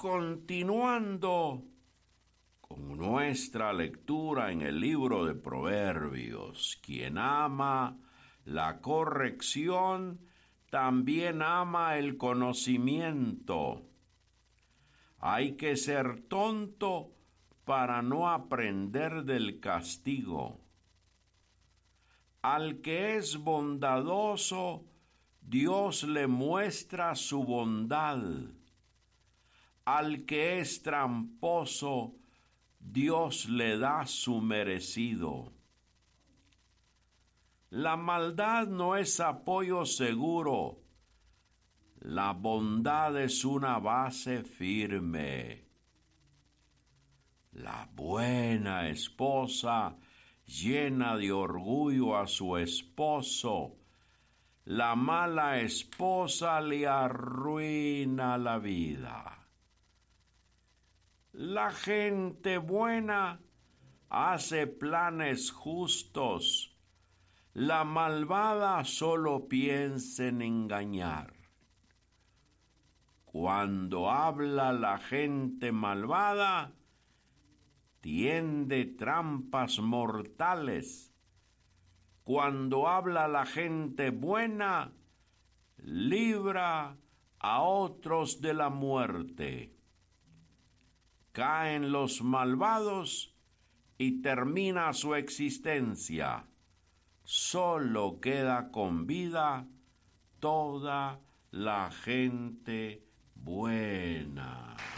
continuando con nuestra lectura en el libro de Proverbios, quien ama la corrección, también ama el conocimiento. Hay que ser tonto para no aprender del castigo. Al que es bondadoso, Dios le muestra su bondad. Al que es tramposo, Dios le da su merecido. La maldad no es apoyo seguro. La bondad es una base firme. La buena esposa llena de orgullo a su esposo. La mala esposa le arruina la vida. La gente buena hace planes justos. La malvada solo piensa en engañar. Cuando habla la gente malvada, tiende trampas mortales. Cuando habla la gente buena, libra a otros de la muerte. Caen los malvados y termina su existencia. Solo queda con vida toda la gente buena.